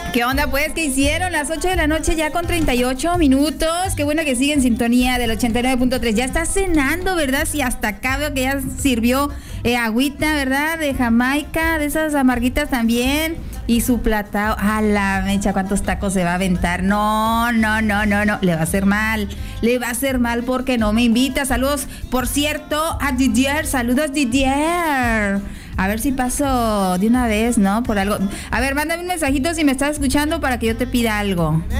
¿Qué onda pues? ¿Qué hicieron? Las 8 de la noche ya con 38 minutos. Qué bueno que sigue en sintonía del 89.3. Ya está cenando, ¿verdad? Sí, hasta acá veo que ya sirvió agüita, ¿verdad? De Jamaica, de esas amarguitas también. Y su platao. A la mecha, ¿cuántos tacos se va a aventar? No. Le va a hacer mal. Le va a hacer mal porque no me invita. Saludos, por cierto, a Didier. Saludos, Didier. A ver si paso de una vez, ¿no? Por algo. A ver, mándame un mensajito si me estás escuchando para que yo te pida algo.